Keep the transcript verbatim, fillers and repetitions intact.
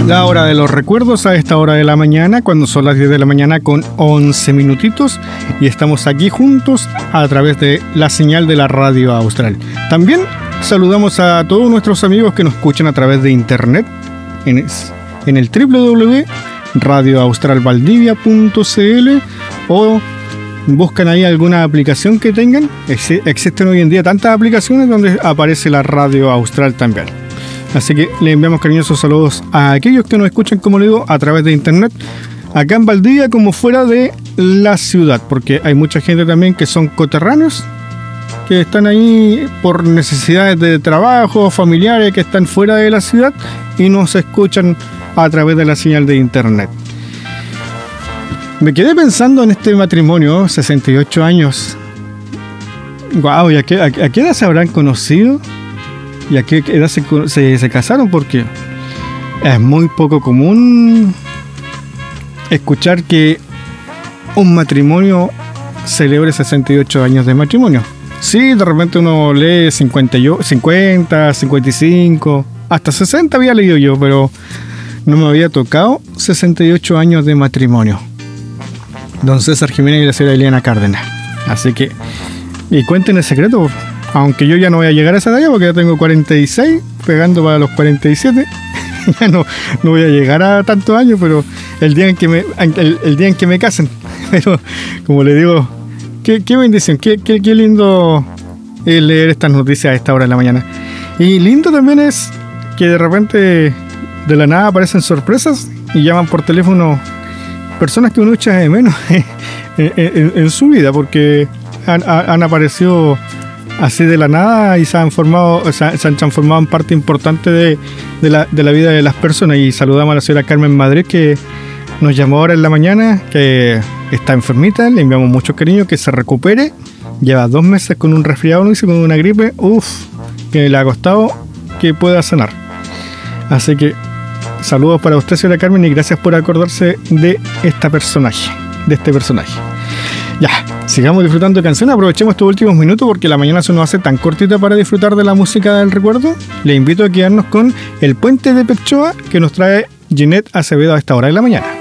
La hora de los recuerdos a esta hora de la mañana, cuando son las diez de la mañana con once minutitos, y estamos aquí juntos a través de la señal de la Radio Austral. También saludamos a todos nuestros amigos que nos escuchan a través de internet en, en el doble u doble u doble u punto radio austral valdivia punto c l, o buscan ahí alguna aplicación que tengan. Ex- existen hoy en día tantas aplicaciones donde aparece la Radio Austral también. Así que le enviamos cariñosos saludos a aquellos que nos escuchan, como le digo, a través de internet, acá en Valdivia como fuera de la ciudad, porque hay mucha gente también que son coterráneos, que están ahí por necesidades de trabajo, familiares, que están fuera de la ciudad y nos escuchan a través de la señal de internet. Me quedé pensando en este matrimonio, sesenta y ocho años. Guau, ¿y a qué, a, a qué edad se habrán conocido? ¿Y a qué edad se, se, se casaron? Porque es muy poco común escuchar que un matrimonio celebre sesenta y ocho años de matrimonio. Sí, de repente uno lee cincuenta, cincuenta, cincuenta y cinco, hasta sesenta había leído yo, pero no me había tocado sesenta y ocho años de matrimonio. Don César Jiménez y la señora Eliana Cárdenas. Así que, y cuenten el secreto, aunque yo ya no voy a llegar a esa edad porque ya tengo cuarenta y seis, pegando para los cuarenta y siete. Ya no, no voy a llegar a tantos años, pero el día en que me, el, el día en que me casen. Pero, como le digo, qué, qué bendición, qué, qué, qué lindo es leer estas noticias a esta hora de la mañana. Y lindo también es que de repente, de la nada, aparecen sorpresas y llaman por teléfono personas que uno echa de menos en, en, en su vida, porque han, han aparecido así de la nada y se han formado, se, se han transformado en parte importante de, de, la, de la vida de las personas. Y saludamos a la señora Carmen Madrid, que nos llamó ahora en la mañana, que está enfermita, le enviamos mucho cariño, que se recupere. Lleva dos meses con un resfriado, no dice, con una gripe, uff, que le ha costado que pueda sanar. Así que saludos para usted, señora Carmen, y gracias por acordarse de esta personaje, de este personaje. Ya, sigamos disfrutando de canciones. Aprovechemos estos últimos minutos porque la mañana se nos hace tan cortita para disfrutar de la música del recuerdo. Le invito a quedarnos con El Puente de Pechoa, que nos trae Ginette Acevedo a esta hora de la mañana.